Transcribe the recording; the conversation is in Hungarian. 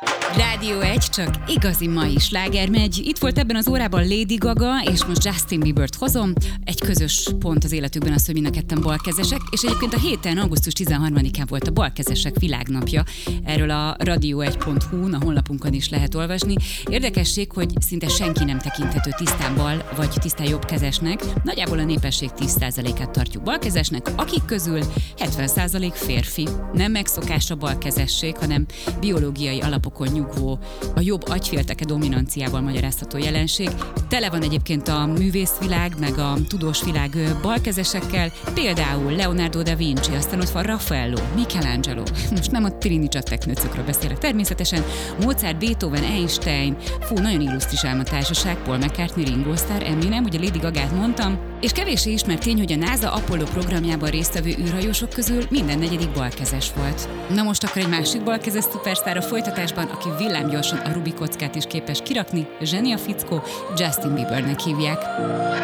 Rádió 1, csak igazi mai sláger megy. Itt volt ebben az órában Lady Gaga, és most Justin Biebert hozom. Egy közös pont az életükben az, hogy mind a ketten balkezesek, és egyébként a héten, augusztus 13-án volt a balkezesek világnapja. Erről a radio1.hu-n, a honlapunkon is lehet olvasni. Érdekesség, hogy szinte senki nem tekinthető tisztán bal vagy tisztán jobbkezesnek. Nagyjából a népesség 10%-át tartjuk balkezesnek, akik közül 70% férfi. Nem megszokás a balkezesség, hanem biológiai alapokon nyugvó, a jobb agyfélteke dominanciával magyarázható jelenség. Tele van egyébként a művészvilág, meg a tudós világ balkezesekkel, például Leonardo da Vinci, aztán ott van Raffaello, Michelangelo, most nem a Trinidad teknőcökről beszélek természetesen, Mozart, Beethoven, Einstein, nagyon illusztris álmatársaság, Paul McCartney, Ringo Starr, Eminem, ugye Lady Gagát mondtam, és kevéssé ismert tény, hogy a NASA Apollo programjában résztvevő űrhajósok közül minden negyedik balkezes volt. Na most akkor egy másik balkezes szupersztár a folytatásban, aki villámgyorsan a Rubik kockát is képes kirakni, zseni a fickó, Justin Biebernek hívják.